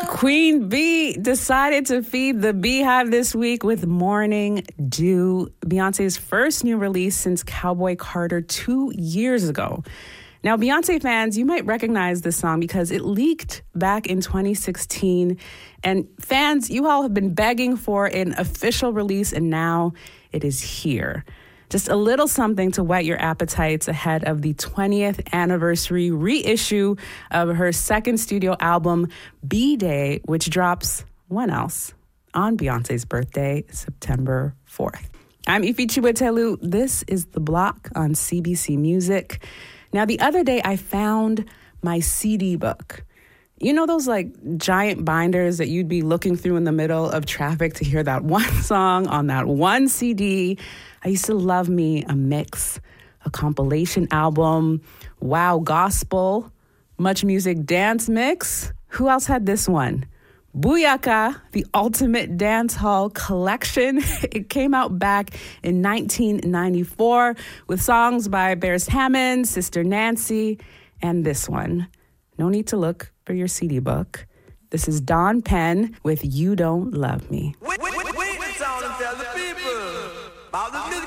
Queen Bee decided to feed the beehive this week with Morning Dew, Beyonce's first new release since Cowboy Carter 2 years ago. Now, Beyonce fans, you might recognize this song because it leaked back in 2016. And fans, you all have been begging for an official release, and now it is here. Just a little something to whet your appetites ahead of the 20th anniversary reissue of her second studio album, B-Day, which drops, when else? On Beyonce's birthday, September 4th. I'm Ife Chiwetelu. This is The Block on CBC Music. Now, the other day, I found my CD book. You know those giant binders that you'd be looking through in the middle of traffic to hear that one song on that one CD? I used to love me a mix, a compilation album, wow gospel, much music dance mix. Who else had this one? Booyaka, the ultimate dance hall collection. It came out back in 1994 with songs by Beres Hammond, Sister Nancy, and this one. No need to look for your CD book. This is Don Penn with You Don't Love Me. Wait, tell the people about the